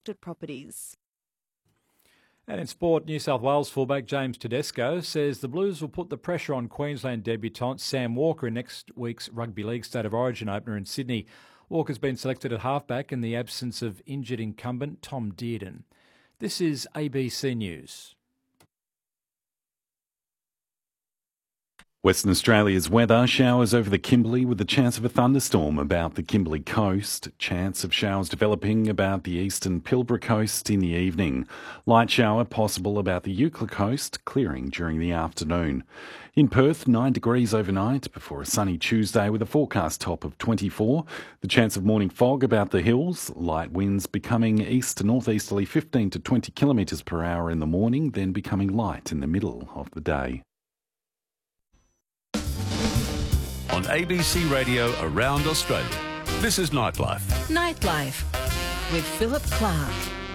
affected properties. And in sport, New South Wales fullback James Tedesco says the Blues will put the pressure on Queensland debutant Sam Walker in next week's Rugby League State of Origin opener in Sydney. Walker's been selected at halfback in the absence of injured incumbent Tom Dearden. This is ABC News. Western Australia's weather: showers over the Kimberley with a chance of a thunderstorm about the Kimberley coast. Chance of showers developing about the eastern Pilbara coast in the evening. Light shower possible about the Eucla coast, clearing during the afternoon. In Perth, 9 degrees overnight before a sunny Tuesday with a forecast top of 24. The chance of morning fog about the hills. Light winds becoming east to northeasterly 15 to 20 kilometres per hour in the morning, then becoming light in the middle of the day. On ABC Radio around Australia, this is Nightlife. Nightlife with Philip Clark.